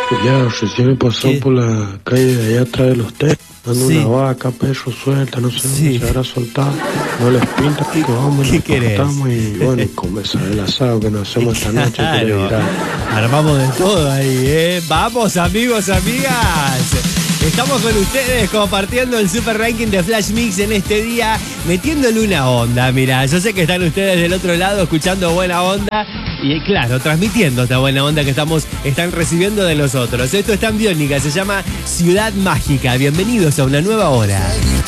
Ya, recién pasó por la calle de allá atrás de los test, dando Sí. una vaca, perro suelta, no sé, Sí. se habrá soltado, no les pinta, que vamos, ¿Qué nos querés? cortamos y bueno, comenzar el asado que nos hacemos esta noche, que le dirá. Armamos de todo ahí, ¿eh? Vamos, amigos, amigas. Estamos con ustedes compartiendo el super ranking de Flash Mix en este día, metiéndole una onda, mira. Yo sé que están ustedes del otro lado escuchando buena onda y claro, transmitiendo esta buena onda que están recibiendo de nosotros. Esto está en Biónica, se llama Ciudad Mágica. Bienvenidos a una nueva hora.